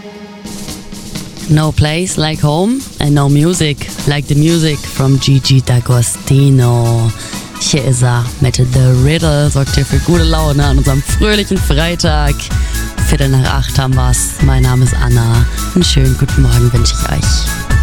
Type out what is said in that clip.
No place like home and no music like the music from Gigi D'Agostino. Hier ist er mit The Riddle, sorgt hier für gute Laune an unserem fröhlichen Freitag. 7:45 haben wir's. Mein Name ist Anna. Einen schönen guten Morgen wünsche ich euch.